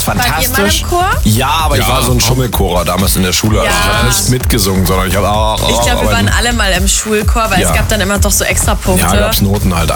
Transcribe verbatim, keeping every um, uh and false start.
fantastisch. Wart ihr mal im Chor? Ja, aber ich Ja, war so ein Schummelchorer damals in der Schule. Also Ja. ich habe nicht mitgesungen, sondern ich habe auch... Ich glaube, wir waren alle mal im Schulchor, weil Ja. es gab dann immer doch so extra Punkte. Ja, gab's Noten halt.